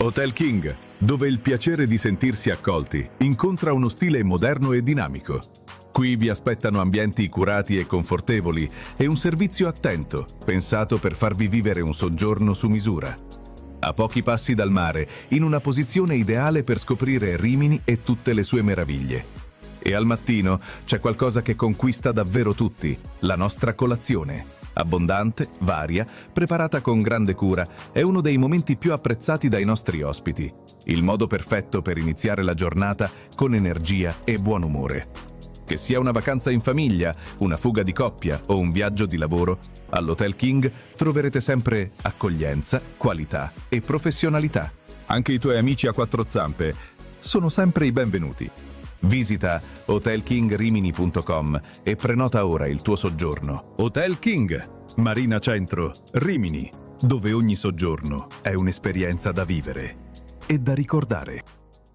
Hotel King, dove il piacere di sentirsi accolti incontra uno stile moderno e dinamico. Qui vi aspettano ambienti curati e confortevoli e un servizio attento, pensato per farvi vivere un soggiorno su misura. A pochi passi dal mare, in una posizione ideale per scoprire Rimini e tutte le sue meraviglie. E al mattino c'è qualcosa che conquista davvero tutti, la nostra colazione. Abbondante, varia, preparata con grande cura, è uno dei momenti più apprezzati dai nostri ospiti. Il modo perfetto per iniziare la giornata con energia e buon umore. Che sia una vacanza in famiglia, una fuga di coppia o un viaggio di lavoro, all'Hotel King troverete sempre accoglienza, qualità e professionalità. Anche i tuoi amici a quattro zampe sono sempre i benvenuti. Visita hotelkingrimini.com e prenota ora il tuo soggiorno. Hotel King, Marina Centro, Rimini, dove ogni soggiorno è un'esperienza da vivere e da ricordare.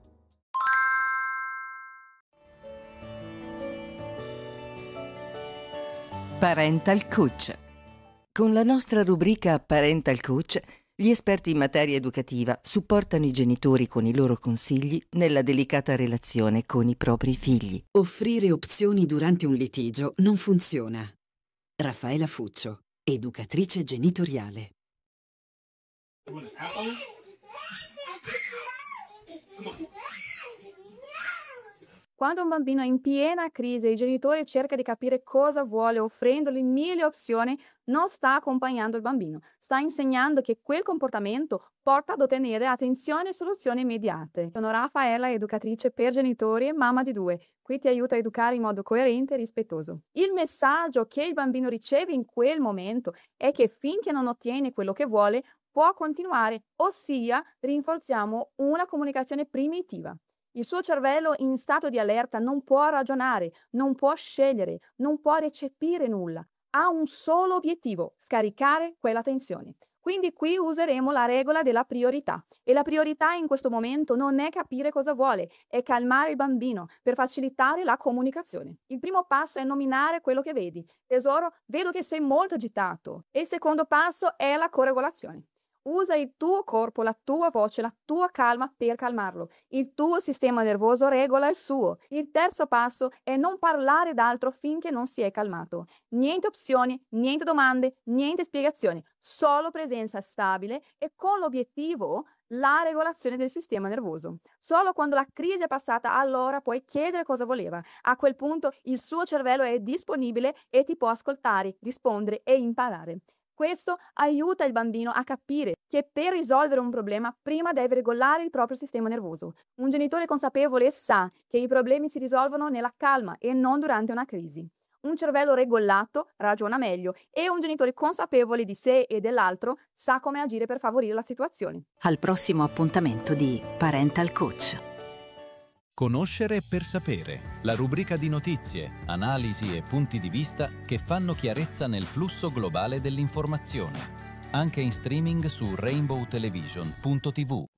Parental Coach. Con la nostra rubrica Parental Coach, gli esperti in materia educativa supportano i genitori con i loro consigli nella delicata relazione con i propri figli. Offrire opzioni durante un litigio non funziona. Raffaella Fuccio, educatrice genitoriale. Quando un bambino è in piena crisi e il genitore cerca di capire cosa vuole offrendogli mille opzioni, non sta accompagnando il bambino, sta insegnando che quel comportamento porta ad ottenere attenzione e soluzioni immediate. Sono Raffaella, educatrice per genitori e mamma di due. Qui ti aiuta a educare in modo coerente e rispettoso. Il messaggio che il bambino riceve in quel momento è che finché non ottiene quello che vuole, può continuare, ossia rinforziamo una comunicazione primitiva. Il suo cervello in stato di allerta non può ragionare, non può scegliere, non può recepire nulla. Ha un solo obiettivo: scaricare quella tensione. Quindi qui useremo la regola della priorità. E la priorità in questo momento non è capire cosa vuole, è calmare il bambino per facilitare la comunicazione. Il primo passo è nominare quello che vedi. Tesoro, vedo che sei molto agitato. E il secondo passo è la coregolazione. Usa il tuo corpo, la tua voce, la tua calma per calmarlo. Il tuo sistema nervoso regola il suo. Il terzo passo è non parlare d'altro finché non si è calmato. Niente opzioni, niente domande, niente spiegazioni. Solo presenza stabile e con l'obiettivo la regolazione del sistema nervoso. Solo quando la crisi è passata, allora puoi chiedere cosa voleva. A quel punto il suo cervello è disponibile e ti può ascoltare, rispondere e imparare. Questo aiuta il bambino a capire che per risolvere un problema prima deve regolare il proprio sistema nervoso. Un genitore consapevole sa che i problemi si risolvono nella calma e non durante una crisi. Un cervello regolato ragiona meglio e un genitore consapevole di sé e dell'altro sa come agire per favorire la situazione. Al prossimo appuntamento di Parental Coach. Conoscere per sapere, la rubrica di notizie, analisi e punti di vista che fanno chiarezza nel flusso globale dell'informazione. Anche in streaming su rainbowtelevision.tv.